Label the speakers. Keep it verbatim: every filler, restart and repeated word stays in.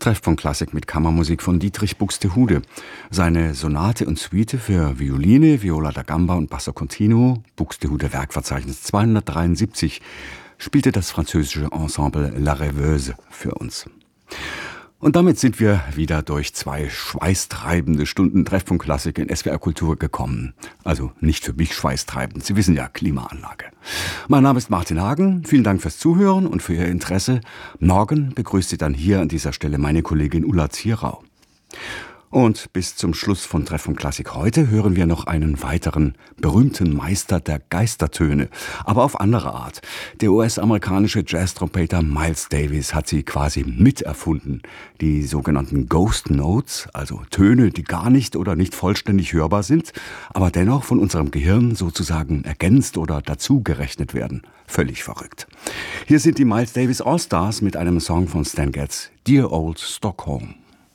Speaker 1: Treffpunkt Klassik mit Kammermusik von Dietrich Buxtehude. Seine Sonate und Suite für Violine, Viola da Gamba und Basso Continuo, Buxtehude Werkverzeichnis zweihundertdreiundsiebzig, spielte das französische Ensemble La Rêveuse für uns. Und damit sind wir wieder durch zwei schweißtreibende Stunden Treffpunkt Klassik in S W R Kultur gekommen. Also nicht für mich schweißtreibend, Sie wissen ja, Klimaanlage. Mein Name ist Martin Hagen, vielen Dank fürs Zuhören und für Ihr Interesse. Morgen begrüßt Sie dann hier an dieser Stelle meine Kollegin Ulla Zierau. Und bis zum Schluss von Treffpunkt Klassik heute hören wir noch einen weiteren berühmten Meister der Geistertöne, aber auf andere Art. Der U S-amerikanische Jazz-Trompeter Miles Davis hat sie quasi miterfunden. Die sogenannten Ghost Notes, also Töne, die gar nicht oder nicht vollständig hörbar sind, aber dennoch von unserem Gehirn sozusagen ergänzt oder dazugerechnet werden. Völlig verrückt. Hier sind die Miles Davis All-Stars mit einem Song von Stan Getz, Dear Old Stockholm.